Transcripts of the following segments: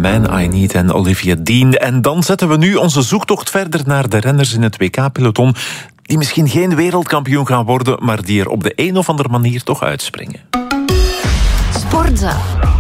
Man I Need en Olivia Dean. En dan zetten we nu onze zoektocht verder naar de renners in het WK-peloton die misschien geen wereldkampioen gaan worden, maar die er op de een of andere manier toch uitspringen. Sportza.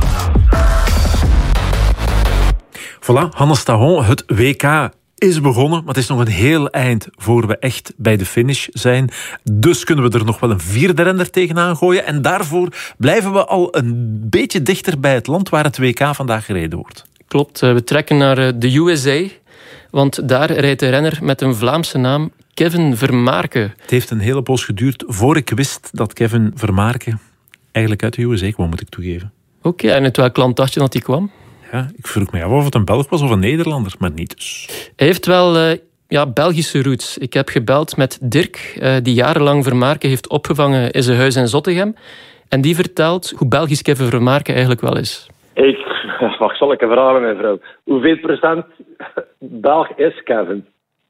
Voilà, Hannes Tahon, het WK is begonnen, maar het is nog een heel eind voor we echt bij de finish zijn. Dus kunnen we er nog wel een vierde renner tegenaan gooien. En daarvoor blijven we al een beetje dichter bij het land waar het WK vandaag gereden wordt. Klopt, we trekken naar de USA, want daar rijdt de renner met een Vlaamse naam, Kevin Vermaarke. Het heeft een hele poos geduurd voor ik wist dat Kevin Vermaarke eigenlijk uit de USA kwam, moet ik toegeven. Oké, en uit welk land dacht je dat hij kwam? Ja, ik vroeg me af of het een Belg was of een Nederlander, maar niet dus. Hij heeft wel Belgische roots. Ik heb gebeld met Dirk, die jarenlang Vermaarke heeft opgevangen in zijn huis in Zottegem. En die vertelt hoe Belgisch Kevin Vermaarke eigenlijk wel is. Wacht, zal ik een vragen, mevrouw? Hoeveel procent Belg is Kevin?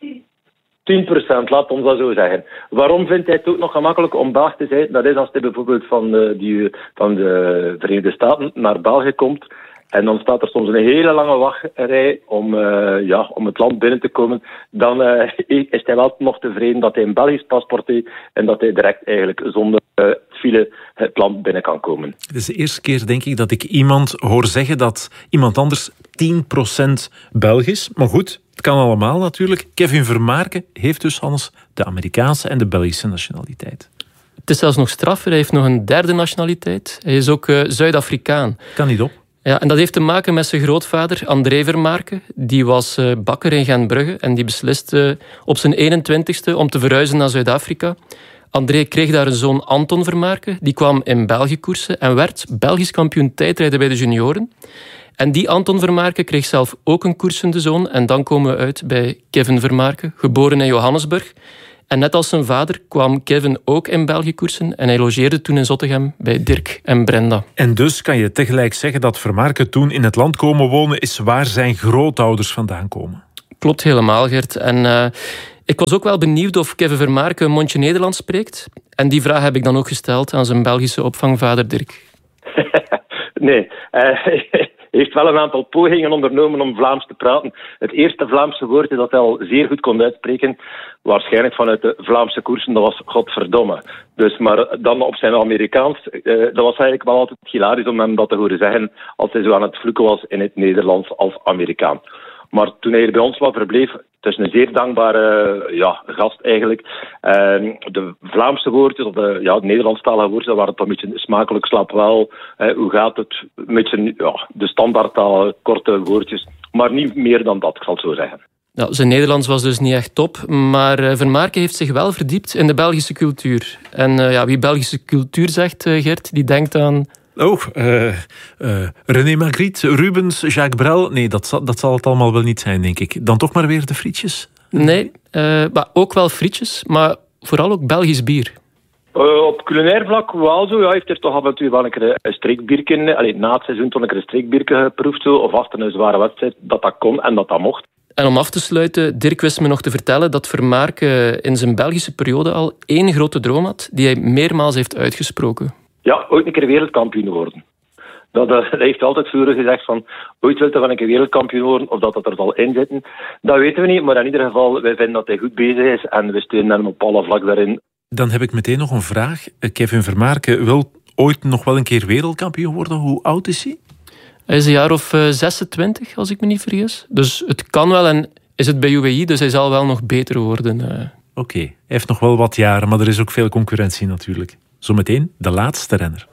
10%, laat ons dat zo zeggen. Waarom vindt hij het ook nog gemakkelijk om Belg te zijn? Dat is als hij bijvoorbeeld van de Verenigde Staten naar België komt. En dan staat er soms een hele lange wachtrij om het land binnen te komen. Dan is hij wel nog tevreden dat hij een Belgisch paspoort heeft en dat hij direct eigenlijk zonder file het land binnen kan komen. Het is de eerste keer, denk ik, dat ik iemand hoor zeggen dat iemand anders 10% Belgisch. Maar goed, het kan allemaal natuurlijk. Kevin Vermaarke heeft dus, Hans, de Amerikaanse en de Belgische nationaliteit. Het is zelfs nog straffer. Hij heeft nog een derde nationaliteit. Hij is ook Zuid-Afrikaan. Kan niet op. Ja, en dat heeft te maken met zijn grootvader, André Vermaarke. Die was bakker in Gentbrugge en die besliste op zijn 21ste om te verhuizen naar Zuid-Afrika. André kreeg daar een zoon, Anton Vermaarke. Die kwam in België koersen en werd Belgisch kampioen tijdrijden bij de junioren. En die Anton Vermaarke kreeg zelf ook een koersende zoon. En dan komen we uit bij Kevin Vermaarke, geboren in Johannesburg. En net als zijn vader kwam Kevin ook in België koersen en hij logeerde toen in Zottegem bij Dirk en Brenda. En dus kan je tegelijk zeggen dat Vermaarke toen in het land komen wonen is waar zijn grootouders vandaan komen. Klopt helemaal, Gert. En ik was ook wel benieuwd of Kevin Vermaarke een mondje Nederlands spreekt. En die vraag heb ik dan ook gesteld aan zijn Belgische opvangvader Dirk. Nee, hij heeft wel een aantal pogingen ondernomen om Vlaams te praten. Het eerste Vlaamse woord dat hij al zeer goed kon uitspreken, waarschijnlijk vanuit de Vlaamse koersen, dat was godverdomme. Dus, maar dan op zijn Amerikaans, dat was eigenlijk wel altijd hilarisch om hem dat te horen zeggen als hij zo aan het vloeken was in het Nederlands als Amerikaan. Maar toen hij bij ons wat verbleef, het is een zeer dankbare gast eigenlijk. De Vlaamse woordjes, of de Nederlandstalige woordjes, dat waren toch een beetje smakelijk, slaap wel. Hoe gaat het? Een beetje de standaardtaal, korte woordjes. Maar niet meer dan dat, ik zal het zo zeggen. Ja, zijn Nederlands was dus niet echt top, maar Vermaarke heeft zich wel verdiept in de Belgische cultuur. En wie Belgische cultuur zegt, Gert, die denkt aan... René Magritte, Rubens, Jacques Brel. Nee, dat zal het allemaal wel niet zijn, denk ik. Dan toch maar weer de frietjes? Nee, maar ook wel frietjes, maar vooral ook Belgisch bier. Op culinair vlak wel zo. Ja, heeft er toch af en toe wel een keer een streekbierken. Na het seizoen toch een keer een streekbierken geproefd. Zo, of achter een zware wedstrijd, dat kon en dat mocht. En om af te sluiten, Dirk wist me nog te vertellen dat Vermaarke in zijn Belgische periode al 1 grote droom had, die hij meermaals heeft uitgesproken. Ja, ooit een keer wereldkampioen worden. Dat heeft altijd vroeger gezegd van, ooit wil hij van een keer wereldkampioen worden, of dat er zal inzitten. Dat weten we niet, maar in ieder geval, wij vinden dat hij goed bezig is en we steunen hem op alle vlak daarin. Dan heb ik meteen nog een vraag. Kevin Vermaarke wil ooit nog wel een keer wereldkampioen worden. Hoe oud is hij? Hij is een jaar of 26, als ik me niet vergis. Dus het kan wel en is het bij UAE, dus hij zal wel nog beter worden. Oké, hij heeft nog wel wat jaren, maar er is ook veel concurrentie natuurlijk. Zometeen de laatste renner.